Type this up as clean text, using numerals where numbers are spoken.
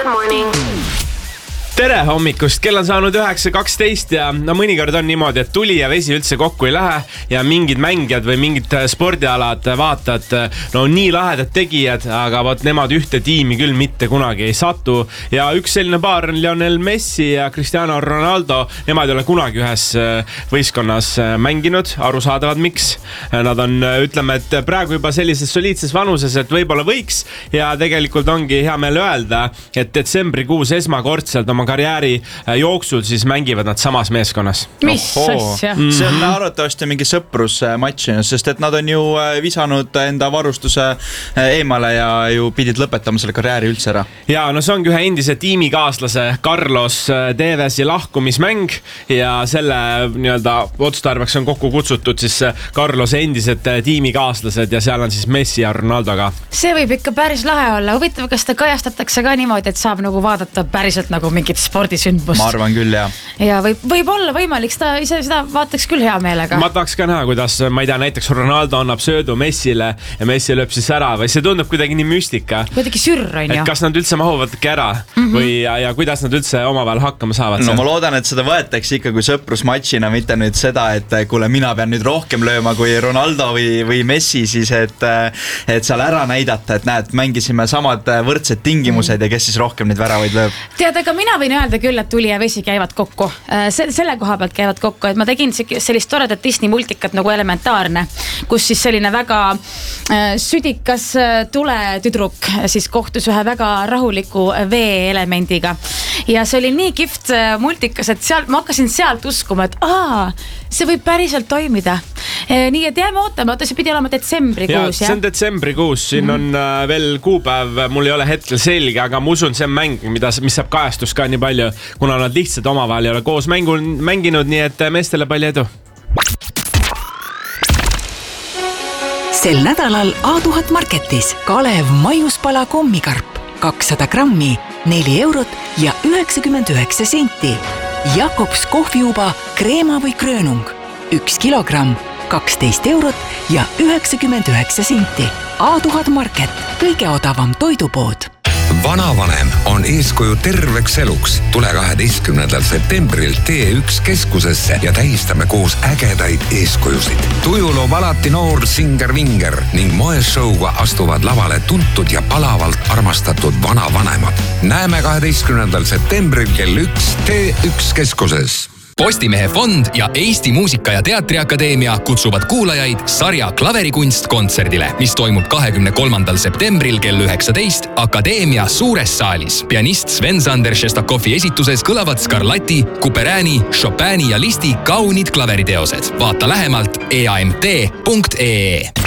Good morning. Tere hommikust, kell on saanud 9:12 ja mõnikord on niimoodi, et tuli ja vesi üldse kokku ei lähe ja mingid mängijad või mingid spordialad vaatad, no nii lahedad tegijad, aga vot nemad ühte tiimi küll mitte kunagi ei satu. Ja üks selline paar on Lionel Messi ja Cristiano Ronaldo, nemad ei ole kunagi ühes võistkonnas mänginud, arusaadavad miks. Nad on, ütleme, et praegu juba sellises soliidses vanuses, et võib-olla võiks ja tegelikult ongi hea meel öelda, et detsembrikuus esmakordselt oma karjääri jooksul siis mängivad nad samas meeskonnas. Mis asja? See on arvatavasti mingi sõprusmatš, sest et nad on ju visanud enda varustuse eemale ja ju pidid lõpetama selle karjääri üldse ära. Ja no see ongi ühe endise tiimikaaslase Carlos Tevezi lahkumismäng ja selle nii-öelda otstarbeks on kokku kutsutud siis Carlose endised tiimikaaslased ja seal on siis Messi ja Ronaldo ka. See võib ikka päris lahe olla. Huvitav, kas ta kajastatakse ka niimoodi, et saab nagu vaadata päriselt nagu mingit spordisündmust. Ma arvan küll, jah. Ja võib olla võimalik, seda vaataks küll hea meelega. Ma tahaks ka näha, kuidas, ma ei tea, näiteks Ronaldo annab söödu Messile ja Messi lööb siis ära või see tundub kuidagi nii müstika. Kuidagi sürr on ju. Et kas nad üldse mahuvadki ära või ja kuidas nad üldse omavahel hakkama saavad? No ma loodan, et seda võetakse ikka kui sõprusmatšina, mitte nüüd seda, et kuule, mina pean nüüd rohkem lööma kui Ronaldo või Messi, siis et seal ära näidata, et näed, mängisime samad võrdsed tingimused ja kes siis rohkem neid väravaid lööb. Tead, aga mina võin öelda küll, et tuli ja vesi käivad kokku. Selle koha pealt käivad kokku, et ma tegin sellist toredat Disney multikat nagu Elementaarne, kus siis selline väga südikas tuletüdruk siis kohtus ühe väga rahuliku vee-elemendiga. Ja see oli nii kihvt multikas, et ma hakkasin sealt uskuma, et see võib päriselt toimida. Nii et jääme ootama, see pidi olema detsembrikuus. See on detsembrikuus, siin on veel kuupäev, mul ei ole hetkel selge, aga ma usun, see on mäng, mis saab kajastust ka nii palju, kuna nad lihtsalt omavahel ei ole koos mänginud, nii et meestele palju edu. Sel nädalal A1000 Marketis Kalev maiuspala kommikarp 200 grammi, 4 eurot ja 99 senti. Jakobs kohviuba kreema või kröönung 1 kilogramm, 12 eurot ja 99 senti. A1000 Market, kõige odavam toidupood. Vanavanem on eeskuju terveks eluks. Tule 12. septembril T1 keskusesse ja tähistame koos ägedaid eeskujusid. Tuju loob alati noor Singer-Vinger ning moeshowga astuvad lavale tuntud ja palavalt armastatud vanavanemad. Näeme 12. septembril kell 1 T1 keskuses. Postimehe fond ja Eesti Muusika- ja Teatriakadeemia kutsuvad kuulajaid sarja Klaverikunst kontserdile, mis toimub 23. septembril kell 19 Akadeemia suures saalis. Pianist Sven-Sander Šestakovi esituses kõlavad Scarlatti, Couperini, Chopini ja Listi kaunid klaveriteosed. Vaata lähemalt eamt.ee.